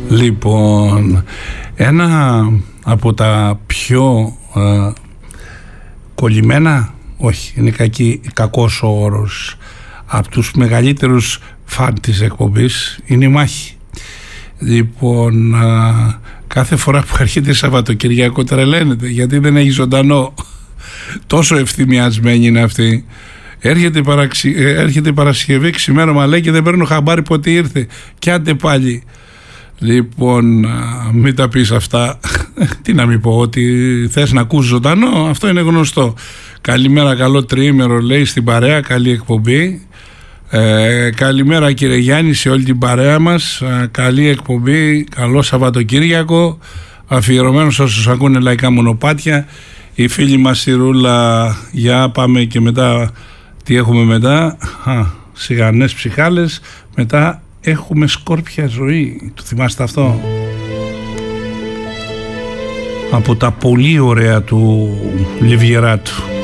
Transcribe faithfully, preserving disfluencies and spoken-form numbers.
Λοιπόν, ένα από τα πιο ε, κολλημένα, όχι, είναι κακή, κακός ο όρος, από τους μεγαλύτερους φαν της εκπομπής είναι η μάχη. Λοιπόν, ε, κάθε φορά που έρχεται Σαββατοκυριακό τρελαίνεται γιατί δεν έχει ζωντανό. Τόσο ευθυμιασμένη είναι αυτή. Έρχεται, παραξι... έρχεται Παρασκευή, ξημέρωμα λέει και δεν παίρνω χαμπάρι πότε ήρθε. Κι άντε πάλι. Λοιπόν, μην τα πεις αυτά. Τι να μην πω, ότι θες να ακούς ζωντανό, αυτό είναι γνωστό. Καλημέρα, καλό τριήμερο λέει στην παρέα, καλή εκπομπή. Ε, καλημέρα κύριε Γιάννη σε όλη την παρέα μας, ε, καλή εκπομπή, καλό Σαββατοκύριακο, αφιερωμένο σε όσους ακούνε λαϊκά μονοπάτια. Η φίλη μας η Ρούλα, για πάμε και μετά, τι έχουμε μετά, α, σιγανές ψυχάλες, μετά έχουμε Σκόρπια ζωή, το θυμάστε αυτό? Από τα πολύ ωραία του Λιβιεράτου.